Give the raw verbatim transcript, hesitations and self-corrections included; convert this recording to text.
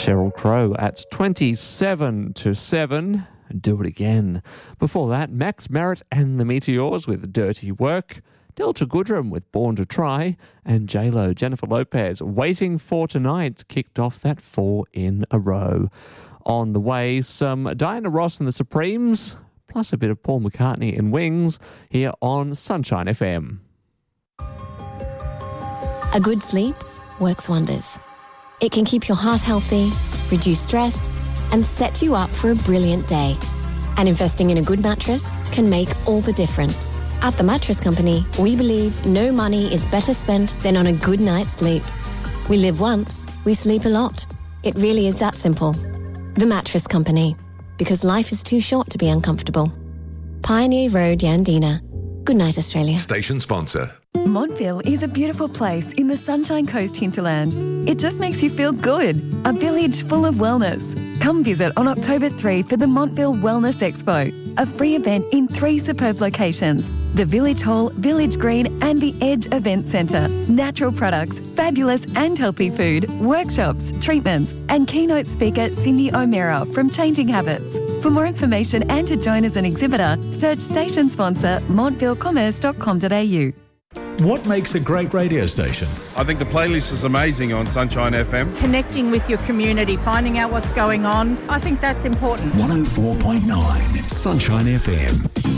Sheryl Crow at twenty-seven to seven. Do It Again. Before that, Max Merritt and the Meteors with Dirty Work. Delta Goodrem with Born to Try. And J-Lo, Jennifer Lopez, Waiting for Tonight, kicked off that four in a row. On the way, some Diana Ross and the Supremes, plus a bit of Paul McCartney and Wings, here on Sunshine F M. A good sleep works wonders. It can keep your heart healthy, reduce stress, and set you up for a brilliant day. And investing in a good mattress can make all the difference. At The Mattress Company, we believe no money is better spent than on a good night's sleep. We live once, we sleep a lot. It really is that simple. The Mattress Company, because life is too short to be uncomfortable. Pioneer Road, Yandina. Good night, Australia. Station sponsor. Montville is a beautiful place in the Sunshine Coast hinterland. It just makes you feel good. A village full of wellness. Come visit on October third for the Montville Wellness Expo, a free event in three superb locations: the Village Hall, Village Green and the Edge Event Centre. Natural products, fabulous and healthy food, workshops, treatments and keynote speaker Cindy O'Meara from Changing Habits. For more information and to join as an exhibitor, search station sponsor montville commerce dot com dot a u. What makes a great radio station? I think the playlist is amazing on Sunshine F M. Connecting with your community, finding out what's going on. I think that's important. one oh four point nine Sunshine F M.